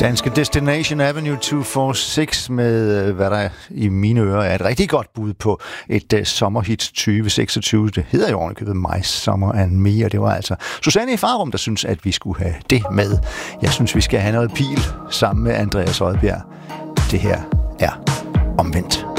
Danske Destination Avenue 246 med, hvad der i mine ører er et rigtig godt bud på et sommerhit 2026. Det hedder jo ovenikøbet My Summer and Me, og det var altså Susanne i Farum, der synes, at vi skulle have det med. Jeg synes, vi skal have noget pil sammen med Andreas Odbjerg. Det her er Omvendt.